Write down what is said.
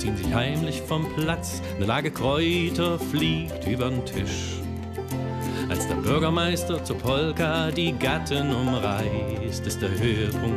ziehen sich heimlich vom Platz. Eine Lage Kräuter fliegt übern Tisch. Als der Bürgermeister zur Polka die Gatten umreißt, ist der Höhepunkt